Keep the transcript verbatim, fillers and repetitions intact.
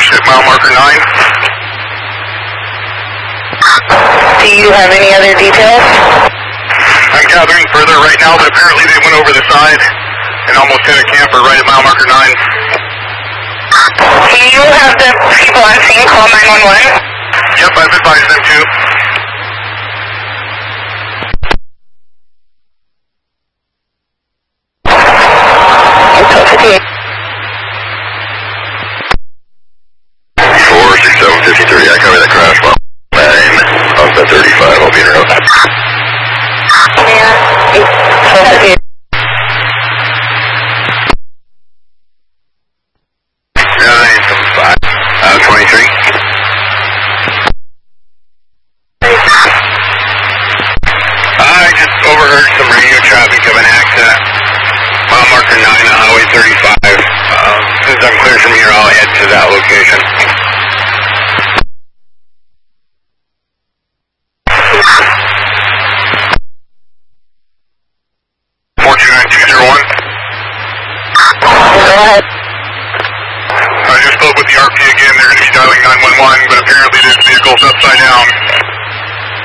at mile marker nine. Do you have any other details? I'm gathering further right now, but apparently they went over the side and almost hit a camper right at mile marker nine. Do you have the people on scene call nine one one? Yep, I've advised them to. four six seven fifty-three, I cover the crash mile nine off the thirty-five, I'll be in route. nine seven five, uh, twenty-three. I just overheard some radio traffic of an accident. Mile marker nine on Highway thirty-five. Um, as soon as I'm clear from here, I'll head to that location. four two nine two zero one. Go ahead. I just spoke with the R P again. They're going to be dialing nine one one, but apparently this vehicle's upside down.